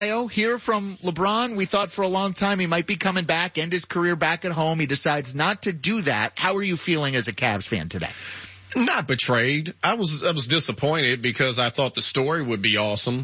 Here from LeBron. We thought for a long time he might be coming back, end his career back at home. He decides not to do that. How are you feeling as a Cavs fan today? Not betrayed. I was disappointed because I thought the story would be awesome.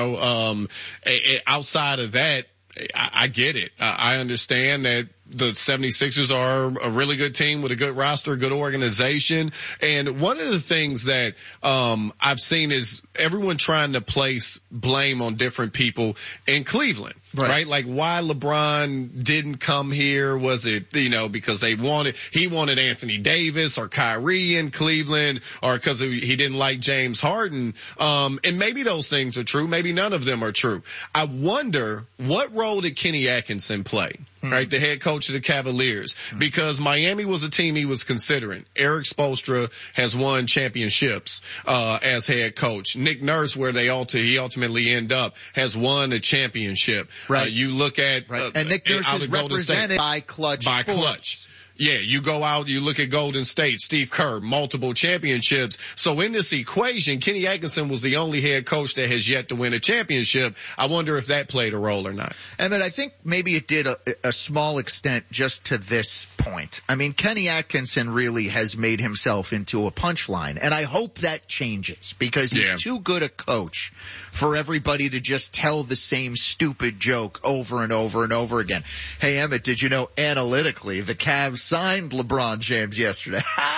Outside of that, I get it. I understand that the 76ers are a really good team with a good roster, good organization. And one of the things that I've seen is everyone trying to place blame on different people in Cleveland, right? Like why LeBron didn't come here. Was it, because he wanted Anthony Davis or Kyrie in Cleveland, or because he didn't like James Harden. And maybe those things are true. Maybe none of them are true. I wonder what role did Kenny Atkinson play? Right, the head coach of the Cavaliers, because Miami was a team he was considering. Eric Spoelstra has won championships as head coach. Nick Nurse, where he ultimately end up, has won a championship. Right. You look at and Nick Nurse is represented by Clutch. Clutch. Yeah, you go out, you look at Golden State, Steve Kerr, multiple championships. So in this equation, Kenny Atkinson was the only head coach that has yet to win a championship. I wonder if that played a role or not. Emmett, I think maybe it did a small extent just to this point. I mean, Kenny Atkinson really has made himself into a punchline, and I hope that changes because he's too good a coach for everybody to just tell the same stupid joke over and over and over again. Hey, Emmett, did you know analytically the Cavs signed LeBron James yesterday?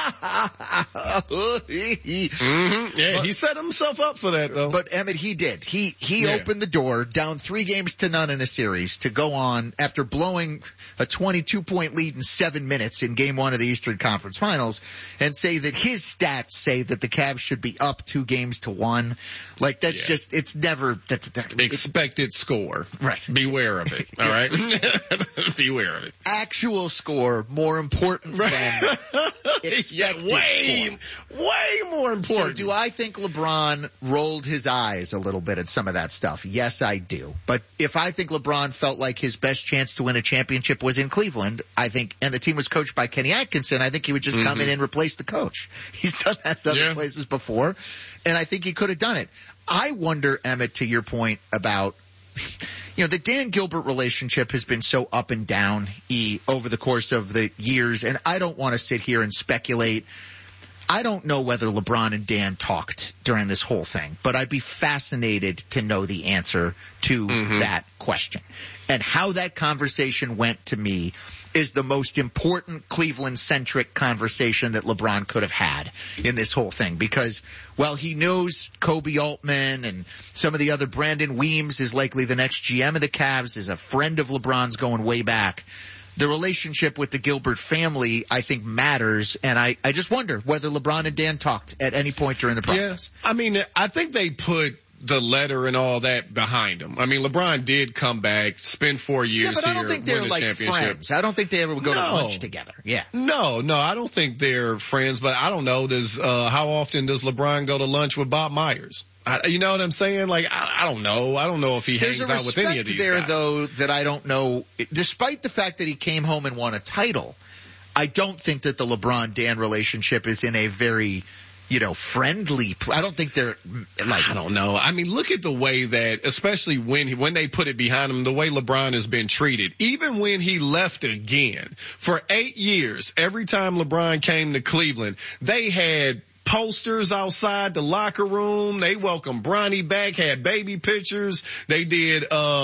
Yeah, he set himself up for that, though. But Emmett, he did. He opened the door, down 3-0 in a series, to go on after blowing a 22-point lead in 7 minutes in Game 1 of the Eastern Conference Finals, and say that his stats say that the Cavs should be up 2-1. Like that's just expected score. Right. Beware of it. All right. Beware of it. Actual score more important than expected way more important. So do I think LeBron rolled his eyes a little bit at some of that stuff? Yes, I do. But if I think LeBron felt like his best chance to win a championship was in Cleveland, I think, and the team was coached by Kenny Atkinson, I think he would just come in and replace the coach. He's done that in other places before, and I think he could have done it. I wonder, Emmett, to your point about, the Dan Gilbert relationship has been so up and down over the course of the years, and I don't want to sit here and speculate. I don't know whether LeBron and Dan talked during this whole thing, but I'd be fascinated to know the answer to that question. And how that conversation went, to me, is the most important Cleveland-centric conversation that LeBron could have had in this whole thing. Because, he knows Kobe Altman and some of the other, Brandon Weems is likely the next GM of the Cavs, is a friend of LeBron's going way back. The relationship with the Gilbert family, I think, matters, and I just wonder whether LeBron and Dan talked at any point during the process. Yeah. I mean, I think they put the letter and all that behind him. I mean, LeBron did come back, spend 4 years here, but I don't think they're like friends. I don't think they ever would go to lunch together. Yeah. No, I don't think they're friends, but I don't know, how often does LeBron go to lunch with Bob Myers? You know what I'm saying? Like, I don't know. I don't know if he hangs out with any of these guys. There's a respect there, though, that I don't know. Despite the fact that he came home and won a title, I don't think that the LeBron-Dan relationship is in a very, friendly. I don't think they're like. I don't know. I mean, look at the way that, especially when they put it behind him, the way LeBron has been treated. Even when he left again for 8 years, every time LeBron came to Cleveland, they had posters outside the locker room. They welcomed Bronny back, had baby pictures. They did,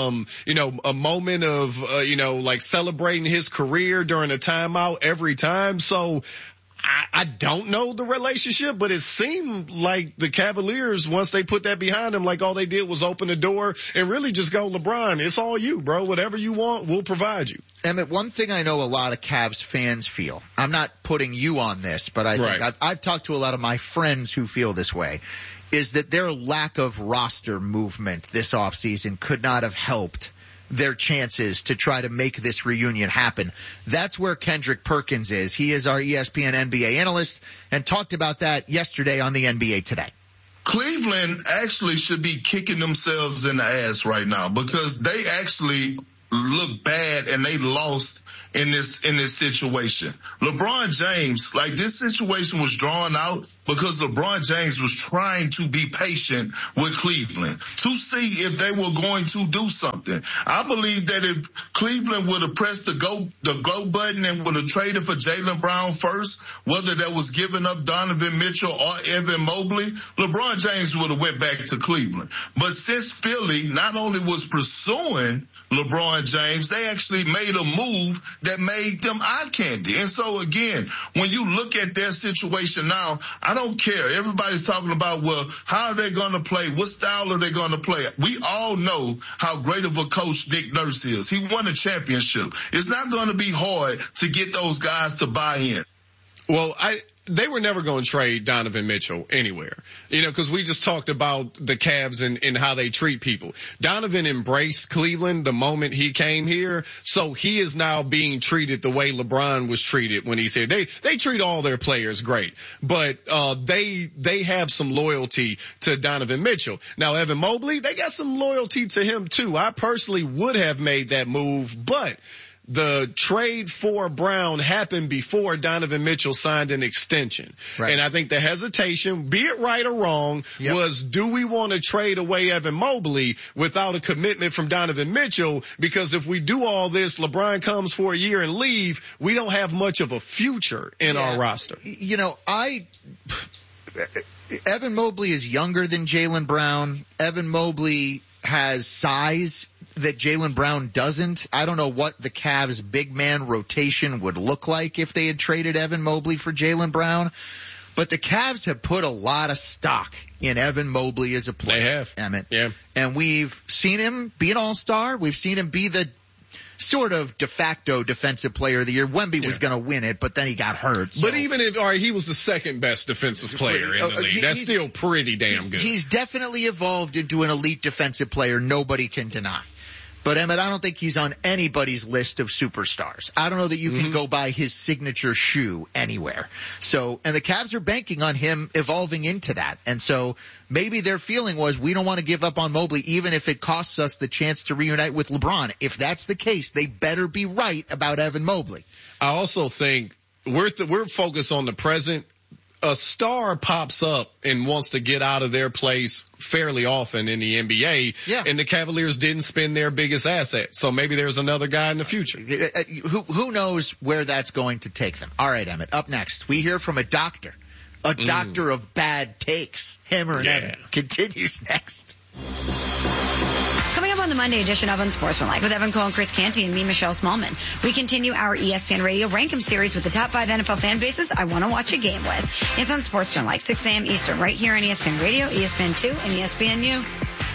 a moment of, like celebrating his career during a timeout every time. So I don't know the relationship, but it seemed like the Cavaliers, once they put that behind them, like all they did was open the door and really just go, LeBron, it's all you, bro. Whatever you want, we'll provide you. Emmett, one thing I know a lot of Cavs fans feel, I'm not putting you on this, but I think I've talked to a lot of my friends who feel this way, is that their lack of roster movement this offseason could not have helped their chances to try to make this reunion happen. That's where Kendrick Perkins is. He is our ESPN NBA analyst and talked about that yesterday on the NBA Today. Cleveland actually should be kicking themselves in the ass right now because they actually look bad and they lost in this situation. LeBron James, like, this situation was drawn out because LeBron James was trying to be patient with Cleveland to see if they were going to do something. I believe that if Cleveland would have pressed the go button and would have traded for Jaylen Brown first, whether that was giving up Donovan Mitchell or Evan Mobley, LeBron James would have went back to Cleveland. But since Philly not only was pursuing LeBron James, they actually made a move that made them eye candy. And so again, when you look at their situation now, I don't care. Everybody's talking about, well, how are they going to play? What style are they going to play? We all know how great of a coach Nick Nurse is. He won a championship. It's not going to be hard to get those guys to buy in. Well, they were never going to trade Donovan Mitchell anywhere, because we just talked about the Cavs and how they treat people. Donovan embraced Cleveland the moment he came here, so he is now being treated the way LeBron was treated when he said they treat all their players great, but they have some loyalty to Donovan Mitchell. Now, Evan Mobley, they got some loyalty to him too. I personally would have made that move, but the trade for Brown happened before Donovan Mitchell signed an extension. Right. And I think the hesitation, be it right or wrong, was, do we want to trade away Evan Mobley without a commitment from Donovan Mitchell? Because if we do all this, LeBron comes for a year and leave, we don't have much of a future in our roster. Evan Mobley is younger than Jaylen Brown. Evan Mobley has size that Jaylen Brown doesn't. I don't know what the Cavs' big man rotation would look like if they had traded Evan Mobley for Jaylen Brown. But the Cavs have put a lot of stock in Evan Mobley as a player. They have. Emmett. Yeah. And we've seen him be an all-star. We've seen him be the sort of de facto defensive player of the year. Wemby was going to win it, but then he got hurt. So. But even if, he was the second best defensive player in the league. That's still pretty damn good. He's definitely evolved into an elite defensive player. Nobody can deny. But Emmett, I don't think he's on anybody's list of superstars. I don't know that you can go buy his signature shoe anywhere. So, and the Cavs are banking on him evolving into that. And so maybe their feeling was, we don't want to give up on Mobley, even if it costs us the chance to reunite with LeBron. If that's the case, they better be right about Evan Mobley. I also think we're focused on the present. A star pops up and wants to get out of their place fairly often in the NBA, and the Cavaliers didn't spend their biggest asset. So maybe there's another guy in the future. Who knows where that's going to take them? All right, Emmett, up next, we hear from a doctor of bad takes. Hammer and Evan continues next. Coming up on the Monday edition of Unsportsmanlike with Evan Cole and Chris Canty and me, Michelle Smallman. We continue our ESPN Radio Rank 'em series with the top 5 NFL fan bases I want to watch a game with. It's Unsportsmanlike, 6 a.m. Eastern, right here on ESPN Radio, ESPN2, and ESPNU.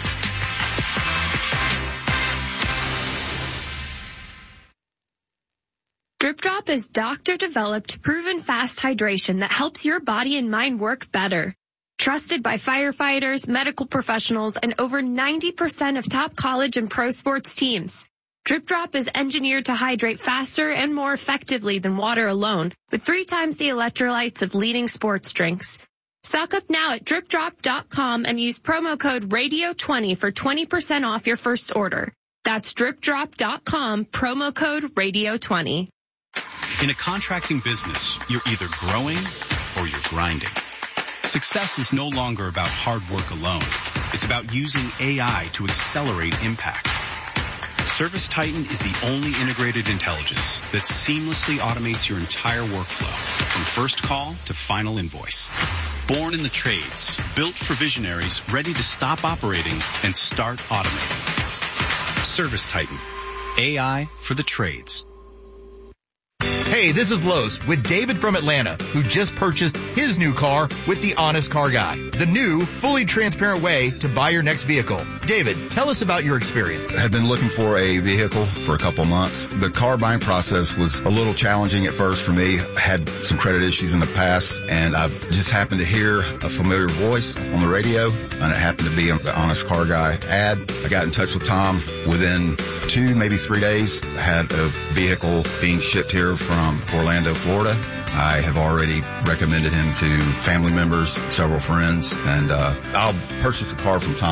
Drip Drop is doctor-developed, proven fast hydration that helps your body and mind work better. Trusted by firefighters, medical professionals, and over 90% of top college and pro sports teams. Drip Drop is engineered to hydrate faster and more effectively than water alone, with 3 times the electrolytes of leading sports drinks. Stock up now at dripdrop.com and use promo code RADIO20 for 20% off your first order. That's dripdrop.com, promo code RADIO20. In a contracting business, you're either growing or you're grinding. Success is no longer about hard work alone. It's about using AI to accelerate impact. ServiceTitan is the only integrated intelligence that seamlessly automates your entire workflow, from first call to final invoice. Born in the trades, built for visionaries ready to stop operating and start automating. ServiceTitan, AI for the trades. Hey, this is Los with David from Atlanta, who just purchased his new car with the Honest Car Guy, the new, fully transparent way to buy your next vehicle. David, tell us about your experience. I had been looking for a vehicle for a couple of months. The car buying process was a little challenging at first for me. I had some credit issues in the past, and I just happened to hear a familiar voice on the radio, and it happened to be the Honest Car Guy ad. I got in touch with Tom. Within 2, maybe 3 days, I had a vehicle being shipped here from Orlando, Florida. I have already recommended him to family members, several friends, and I'll purchase a car from Tom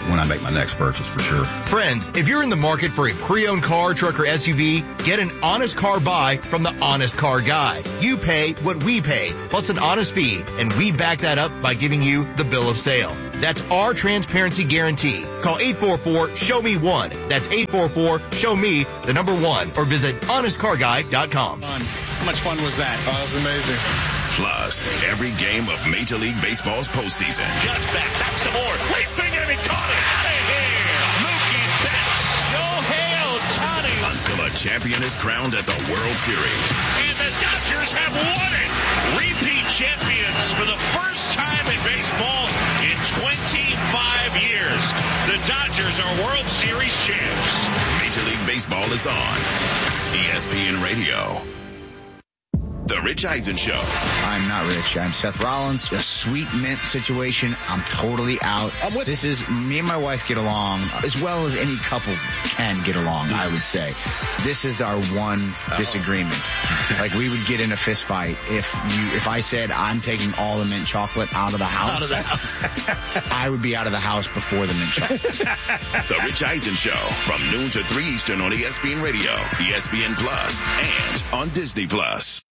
when I make my next purchase for sure. Friends, if you're in the market for a pre-owned car, truck, or SUV, get an honest car buy from the Honest Car Guy. You pay what we pay, plus an honest fee, and we back that up by giving you the bill of sale. That's our transparency guarantee. Call 844-SHOW-ME-1. That's 844-SHOW-ME-1, or visit honestcarguy.com. How much fun was that? Oh, it was amazing. Plus, every game of Major League Baseball's postseason. Just back some more. Leaping and he caught it. Mookie Betts. Shohei Ohtani. Until a champion is crowned at the World Series. And the Dodgers have won it. Repeat champions for the first time in baseball in 25 years. The Dodgers are World Series champs. Major League Baseball is on ESPN Radio. The Rich Eisen Show. I'm not Rich. I'm Seth Rollins. The sweet mint situation, I'm totally out. This is, me and my wife get along as well as any couple can get along, I would say. This is our one disagreement. Like, we would get in a fist fight if I said I'm taking all the mint chocolate out of the house. I would be out of the house before the mint chocolate. The Rich Eisen Show from noon to 3 Eastern on ESPN Radio, ESPN Plus, and on Disney Plus.